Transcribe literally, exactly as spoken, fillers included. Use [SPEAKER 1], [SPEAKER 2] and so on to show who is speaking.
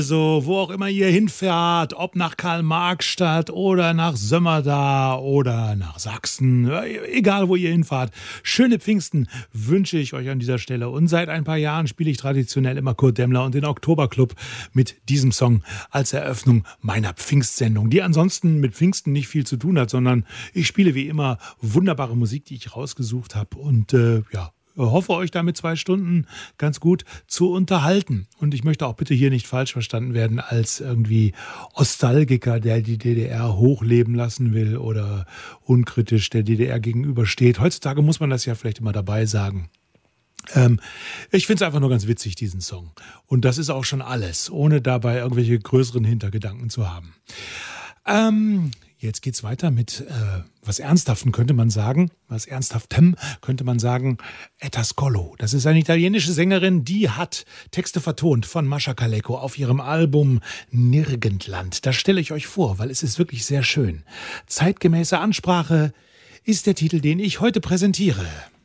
[SPEAKER 1] Also, wo auch immer ihr hinfährt, ob nach Karl-Marx-Stadt oder nach Sömmerda oder nach Sachsen, egal wo ihr hinfahrt, schöne Pfingsten wünsche ich euch an dieser Stelle. Und seit ein paar Jahren spiele ich traditionell immer Kurt Demmler und den Oktoberclub mit diesem Song als Eröffnung meiner Pfingstsendung, die ansonsten mit Pfingsten nicht viel zu tun hat, sondern ich spiele wie immer wunderbare Musik, die ich rausgesucht habe und äh, ja, hoffe, euch damit zwei Stunden ganz gut zu unterhalten. Und ich möchte auch bitte hier nicht falsch verstanden werden als irgendwie Nostalgiker, der die D D R hochleben lassen will oder unkritisch der D D R gegenübersteht. Heutzutage muss man das ja vielleicht immer dabei sagen. Ähm, ich finde es einfach nur ganz witzig, diesen Song. Und das ist auch schon alles, ohne dabei irgendwelche größeren Hintergedanken zu haben. Ähm, jetzt geht's weiter mit äh, was Ernsthaftem, könnte man sagen. Was Ernsthaftem könnte man sagen. Etta Scolo. Das ist eine italienische Sängerin, die hat Texte vertont von Mascha Kaleko auf ihrem Album Nirgendland. Das stelle ich euch vor, weil es ist wirklich sehr schön. Zeitgemäße Ansprache ist der Titel, den ich heute präsentiere.